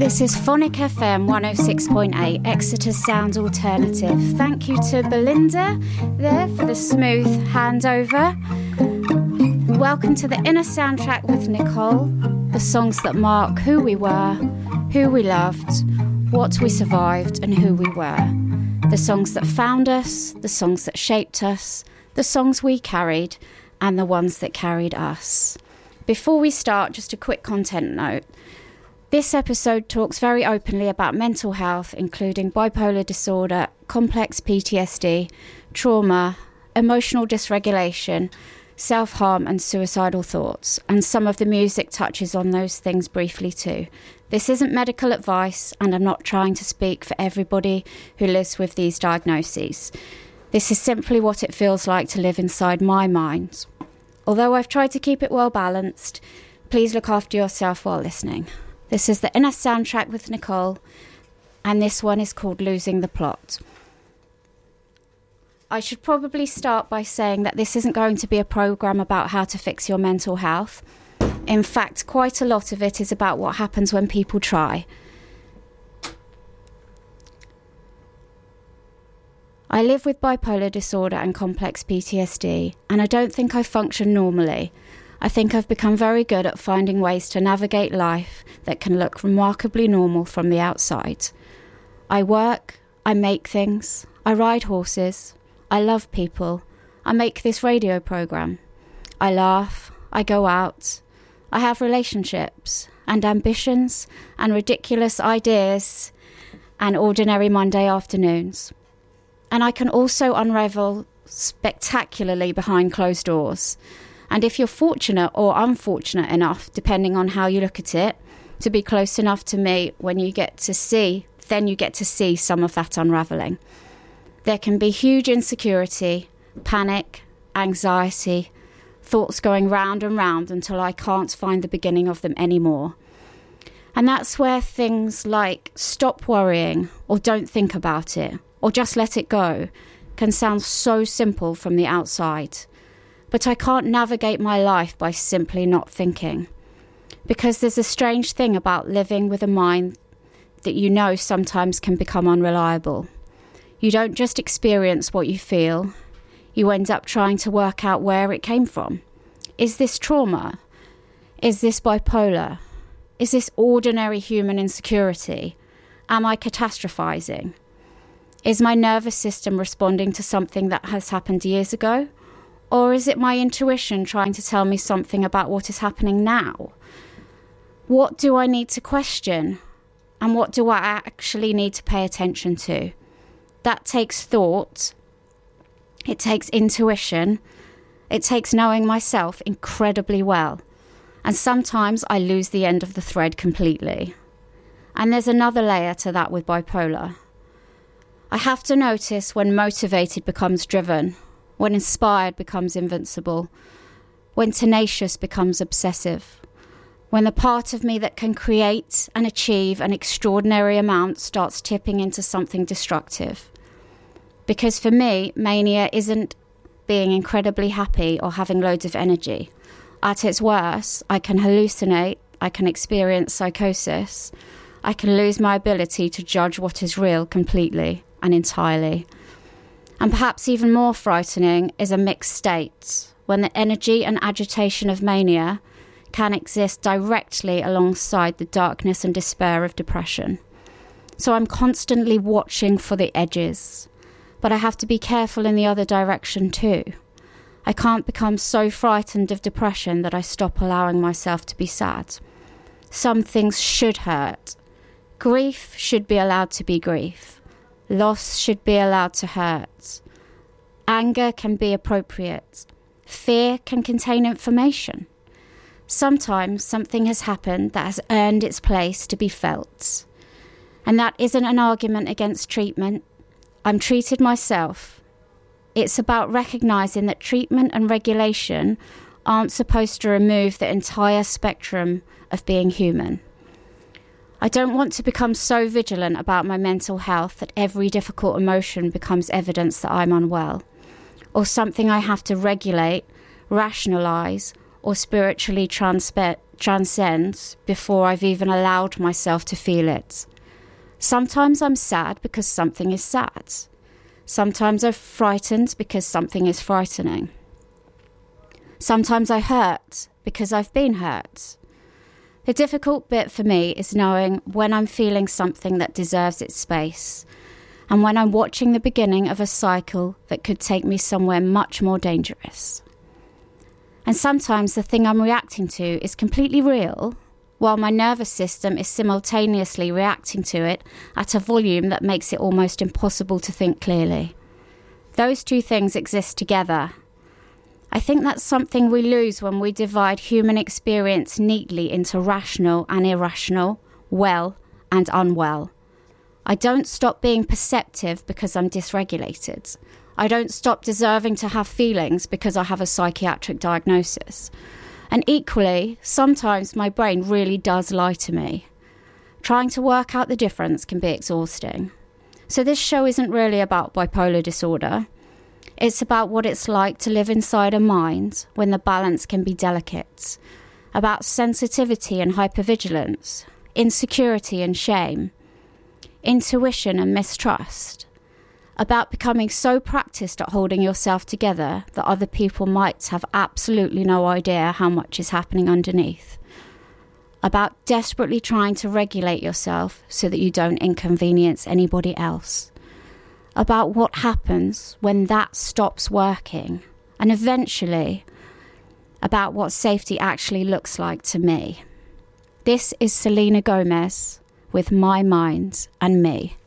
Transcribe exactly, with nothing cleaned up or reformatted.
This is Phonic F M one oh six point eight, Exeter Sound Alternative. Thank you to Belinda there for the smooth handover. Welcome to the Inner Soundtrack with Nicole, the songs that mark who we were, who we loved, what we survived and who we were. The songs that found us, the songs that shaped us, the songs we carried and the ones that carried us. Before we start, just a quick content note. This episode talks very openly about mental health, including bipolar disorder, complex P T S D, trauma, emotional dysregulation, self-harm and suicidal thoughts, and some of the music touches on those things briefly too. This isn't medical advice, and I'm not trying to speak for everybody who lives with these diagnoses. This is simply what it feels like to live inside my mind. Although I've tried to keep it well balanced, please look after yourself while listening. This is the Inner Soundtrack with Nicole, and this one is called Losing the Plot. I should probably start by saying that this isn't going to be a programme about how to fix your mental health. In fact, quite a lot of it is about what happens when people try. I live with bipolar disorder and complex P T S D, and I don't think I function normally. I think I've become very good at finding ways to navigate life that can look remarkably normal from the outside. I work, I make things, I ride horses, I love people, I make this radio programme, I laugh, I go out, I have relationships and ambitions and ridiculous ideas and ordinary Monday afternoons. And I can also unravel spectacularly behind closed doors. And if you're fortunate or unfortunate enough, depending on how you look at it, to be close enough to me when you get to see, then you get to see some of that unravelling. There can be huge insecurity, panic, anxiety, thoughts going round and round until I can't find the beginning of them anymore. And that's where things like stop worrying or don't think about it or just let it go can sound so simple from the outside. But I can't navigate my life by simply not thinking. Because there's a strange thing about living with a mind that you know sometimes can become unreliable. You don't just experience what you feel. You end up trying to work out where it came from. Is this trauma? Is this bipolar? Is this ordinary human insecurity? Am I catastrophizing? Is my nervous system responding to something that has happened years ago? Or is it my intuition trying to tell me something about what is happening now? What do I need to question? And what do I actually need to pay attention to? That takes thought. It takes intuition. It takes knowing myself incredibly well. And sometimes I lose the end of the thread completely. And there's another layer to that with bipolar. I have to notice when motivated becomes driven, when inspired becomes invincible, when tenacious becomes obsessive, when the part of me that can create and achieve an extraordinary amount starts tipping into something destructive. Because for me, mania isn't being incredibly happy or having loads of energy. At its worst, I can hallucinate, I can experience psychosis, I can lose my ability to judge what is real completely and entirely. And perhaps even more frightening is a mixed state, when the energy and agitation of mania can exist directly alongside the darkness and despair of depression. So I'm constantly watching for the edges, but I have to be careful in the other direction too. I can't become so frightened of depression that I stop allowing myself to be sad. Some things should hurt. Grief should be allowed to be grief. Loss should be allowed to hurt. Anger can be appropriate. Fear can contain information. Sometimes something has happened that has earned its place to be felt. And that isn't an argument against treatment. I'm treated myself. It's about recognising that treatment and regulation aren't supposed to remove the entire spectrum of being human. I don't want to become so vigilant about my mental health that every difficult emotion becomes evidence that I'm unwell, or something I have to regulate, rationalise, or spiritually transpe- transcend before I've even allowed myself to feel it. Sometimes I'm sad because something is sad. Sometimes I'm frightened because something is frightening. Sometimes I hurt because I've been hurt. The difficult bit for me is knowing when I'm feeling something that deserves its space, and when I'm watching the beginning of a cycle that could take me somewhere much more dangerous. And sometimes the thing I'm reacting to is completely real, while my nervous system is simultaneously reacting to it at a volume that makes it almost impossible to think clearly. Those two things exist together. I think that's something we lose when we divide human experience neatly into rational and irrational, well and unwell. I don't stop being perceptive because I'm dysregulated. I don't stop deserving to have feelings because I have a psychiatric diagnosis. And equally, sometimes my brain really does lie to me. Trying to work out the difference can be exhausting. So this show isn't really about bipolar disorder. It's about what it's like to live inside a mind when the balance can be delicate. About sensitivity and hypervigilance, insecurity and shame, intuition and mistrust. About becoming so practiced at holding yourself together that other people might have absolutely no idea how much is happening underneath. About desperately trying to regulate yourself so that you don't inconvenience anybody else. About what happens when that stops working. And eventually, about what safety actually looks like to me. This is Selena Gomez with My Mind and Me.